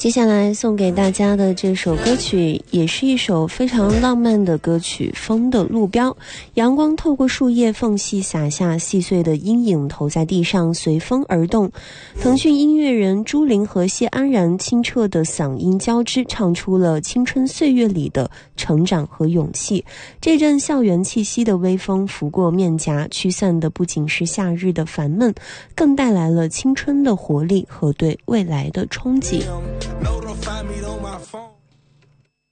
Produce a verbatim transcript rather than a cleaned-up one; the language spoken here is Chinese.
接下来送给大家的这首歌曲也是一首非常浪漫的歌曲，风的路标。阳光透过树叶缝隙洒下，细碎的阴影投在地上，随风而动。腾讯音乐人朱琳和谢安然清澈的嗓音交织，唱出了青春岁月里的成长和勇气。这阵校园气息的微风拂过面颊，驱散的不仅是夏日的烦闷，更带来了青春的活力和对未来的憧憬。 Notify me on my phone.